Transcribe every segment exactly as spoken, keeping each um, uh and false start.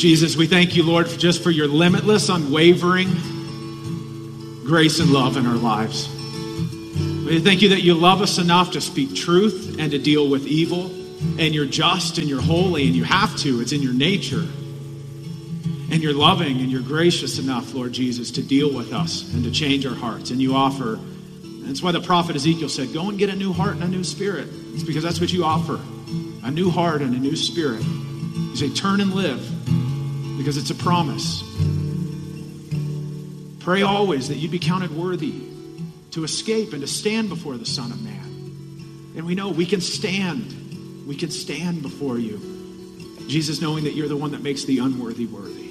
Jesus, we thank you, Lord, for just for your limitless, unwavering grace and love in our lives. We thank you that you love us enough to speak truth and to deal with evil, and you're just and you're holy and you have to. It's in your nature. And you're loving and you're gracious enough, Lord Jesus, to deal with us and to change our hearts. And you offer, and that's why the prophet Ezekiel said, go and get a new heart and a new spirit. It's because that's what you offer, a new heart and a new spirit. You say, turn and live, because it's a promise. Pray always that you'd be counted worthy to escape and to stand before the Son of Man. And we know we can stand. We can stand before you, Jesus, knowing that you're the one that makes the unworthy worthy.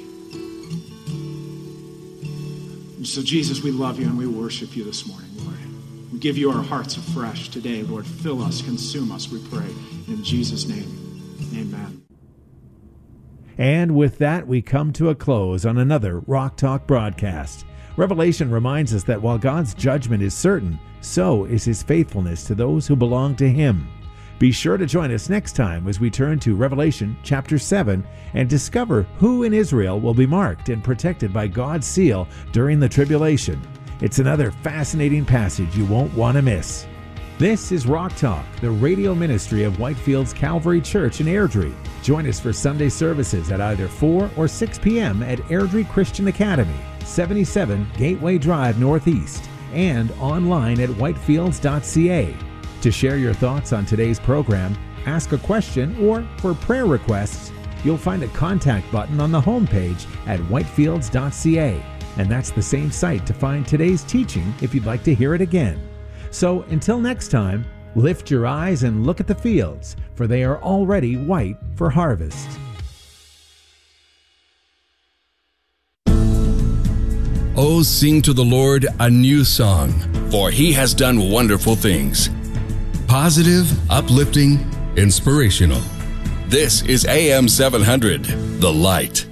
And so, Jesus, we love you and we worship you this morning, Lord. We give you our hearts afresh today, Lord. Fill us, consume us, we pray. In Jesus' name, amen. And with that, we come to a close on another Rock Talk broadcast. Revelation reminds us that while God's judgment is certain, so is his faithfulness to those who belong to him. Be sure to join us next time as we turn to Revelation chapter seven and discover who in Israel will be marked and protected by God's seal during the tribulation. It's another fascinating passage you won't want to miss. This is Rock Talk, the radio ministry of Whitefields Calvary Church in Airdrie. Join us for Sunday services at either four or six p.m. at Airdrie Christian Academy, seventy-seven Gateway Drive Northeast, and online at whitefields dot c a. To share your thoughts on today's program, ask a question, or for prayer requests, you'll find a contact button on the homepage at whitefields dot c a. And that's the same site to find today's teaching if you'd like to hear it again. So until next time, lift your eyes and look at the fields, for they are already white for harvest. Oh, sing to the Lord a new song, for he has done wonderful things. Positive, uplifting, inspirational. This is A M seven hundred, The Light.